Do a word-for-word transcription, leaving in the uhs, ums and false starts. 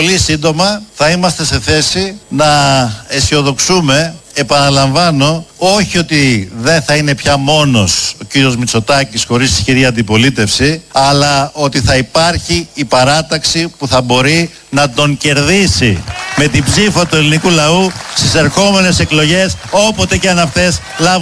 πολύ σύντομα θα είμαστε σε θέση να αισιοδοξούμε. Επαναλαμβάνω, όχι ότι δεν θα είναι πια μόνος ο κύριος Μητσοτάκης χωρίς ισχυρή αντιπολίτευση, αλλά ότι θα υπάρχει η παράταξη που θα μπορεί να τον κερδίσει με την ψήφο του ελληνικού λαού στις ερχόμενες εκλογές, όποτε και αν αυτές λάβουν.